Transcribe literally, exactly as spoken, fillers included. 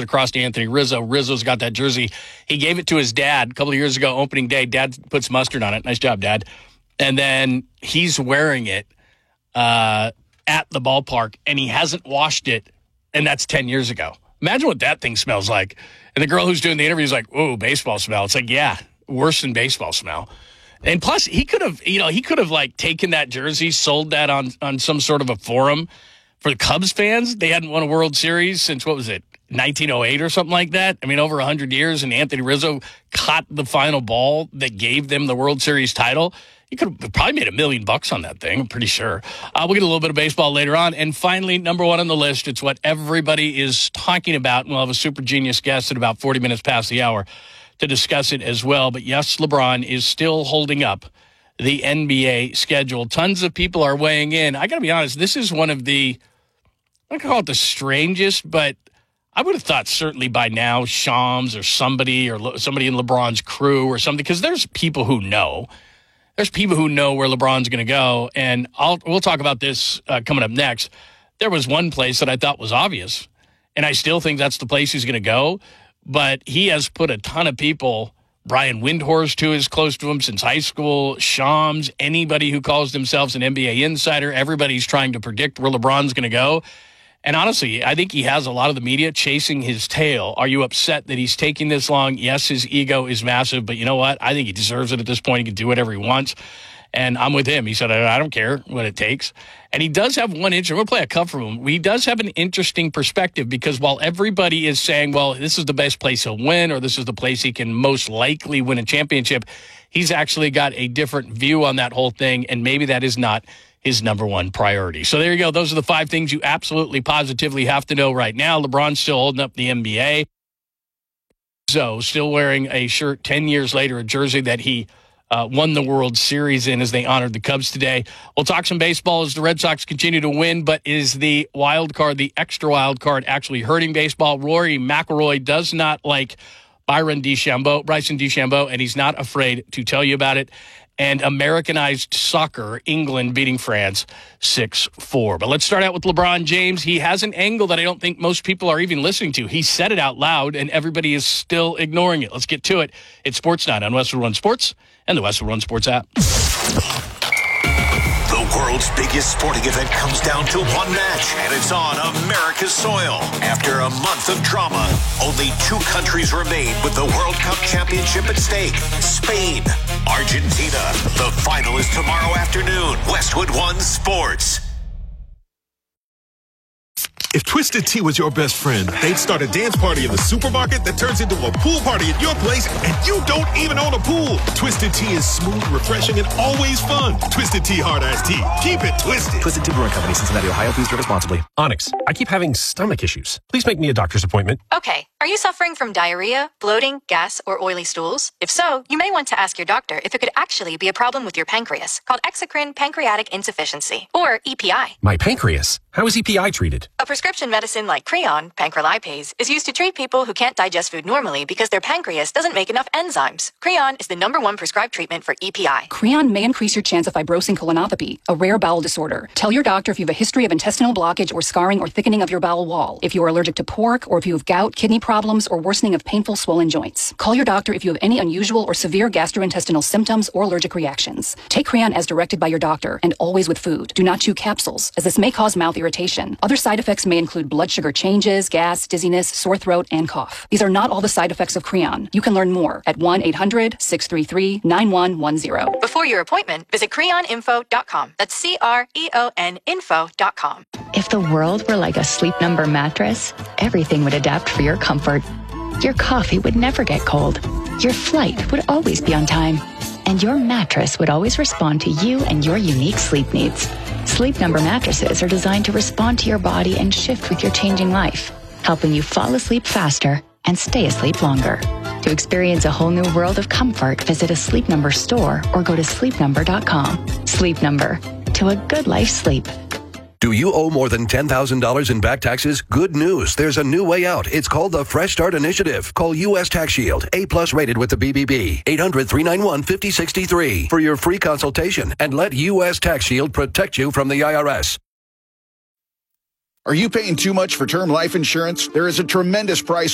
across to Anthony Rizzo. Rizzo's got that jersey. He gave it to his dad a couple of years ago, opening day. Dad puts mustard on it. Nice job, Dad. And then he's wearing it uh, at the ballpark, and he hasn't washed it, and that's ten years ago. Imagine what that thing smells like. And the girl who's doing the interview is like, "Ooh, baseball smell." It's like, yeah, worse than baseball smell. And plus, he could have, you know, he could have like taken that jersey, sold that on on some sort of a forum for the Cubs fans. They hadn't won a World Series since, what was it, nineteen oh eight or something like that? I mean, over one hundred years, and Anthony Rizzo caught the final ball that gave them the World Series title. He could have probably made a million bucks on that thing, I'm pretty sure. Uh, we'll get a little bit of baseball later on. And finally, number one on the list, it's what everybody is talking about. And we'll have a super genius guest at about forty minutes past the hour to discuss it as well. But yes, LeBron is still holding up the N B A schedule. Tons of people are weighing in. I got to be honest, this is one of the, I don't call it the strangest, but I would have thought certainly by now Shams or somebody or somebody in LeBron's crew or something, because there's people who know. There's people who know where LeBron's going to go, and I'll, we'll talk about this uh, coming up next. There was one place that I thought was obvious, and I still think that's the place he's going to go, but he has put a ton of people, Brian Windhorst, who is close to him since high school, Shams, anybody who calls themselves an N B A insider, everybody's trying to predict where LeBron's going to go. And honestly, I think he has a lot of the media chasing his tail. Are you upset that he's taking this long? Yes, his ego is massive, but you know what? I think he deserves it at this point. He can do whatever he wants. And I'm with him. He said, I don't care what it takes. And he does have one interesting, we're going to play a cut from him. He does have an interesting perspective, because while everybody is saying, well, this is the best place he'll win, or this is the place he can most likely win a championship, he's actually got a different view on that whole thing. And maybe that is not his number one priority. So there you go. Those are the five things you absolutely positively have to know right now. LeBron's still holding up the N B A. So still wearing a shirt ten years later, a jersey that he uh, won the World Series in as they honored the Cubs today. We'll talk some baseball as the Red Sox continue to win, but is the wild card, the extra wild card, actually hurting baseball? Rory McIlroy does not like Byron DeChambeau, Bryson DeChambeau, and he's not afraid to tell you about it. And Americanized soccer, England beating France six four. But let's start out with LeBron James. He has an angle that I don't think most people are even listening to. He said it out loud, and everybody is still ignoring it. Let's get to it. It's Sports Night on Westwood One Sports and the Westwood One Sports app. The world's biggest sporting event comes down to one match, and it's on America's soil. After a month of drama, only two countries remain with the World Cup championship at stake. Spain, Argentina. The final is tomorrow afternoon. Westwood One Sports. If Twisted Tea was your best friend, they'd start a dance party in the supermarket that turns into a pool party at your place, and you don't even own a pool. Twisted Tea is smooth, refreshing, and always fun. Twisted Tea Hard Iced Tea. Keep it twisted. Twisted Tea Brewing Company, Cincinnati, Ohio. Please drink responsibly. Onyx, I keep having stomach issues. Please make me a doctor's appointment. Okay. Are you suffering from diarrhea, bloating, gas, or oily stools? If so, you may want to ask your doctor if it could actually be a problem with your pancreas, called exocrine pancreatic insufficiency, or E P I. My pancreas? How is E P I treated? A prescription medicine like Creon, pancrelipase, is used to treat people who can't digest food normally because their pancreas doesn't make enough enzymes. Creon is the number one prescribed treatment for E P I. Creon may increase your chance of fibrosing colonopathy, a rare bowel disorder. Tell your doctor if you have a history of intestinal blockage or scarring or thickening of your bowel wall, if you are allergic to pork, or if you have gout, kidney problems, or worsening of painful swollen joints. Call your doctor if you have any unusual or severe gastrointestinal symptoms or allergic reactions. Take Creon as directed by your doctor, and always with food. Do not chew capsules, as this may cause mouth irritation. Other side effects may include blood sugar changes, gas, dizziness, sore throat, and cough. These are not all the side effects of Creon. You can learn more at one eight hundred six three three nine one one zero. Before your appointment, visit creon info dot com. That's C R E O N info dot com. If the world were like a Sleep Number mattress, everything would adapt for your comfort. Your coffee would never get cold. Your flight would always be on time. And your mattress would always respond to you and your unique sleep needs. Sleep Number mattresses are designed to respond to your body and shift with your changing life, helping you fall asleep faster and stay asleep longer. To experience a whole new world of comfort, visit a Sleep Number store or go to sleep number dot com. Sleep Number. To a good life sleep. Do you owe more than ten thousand dollars in back taxes? Good news. There's a new way out. It's called the Fresh Start Initiative. Call U S Tax Shield, A-plus rated with the B B B. eight hundred three nine one five oh six three for your free consultation, and let U S Tax Shield protect you from the I R S. Are you paying too much for term life insurance? There is a tremendous price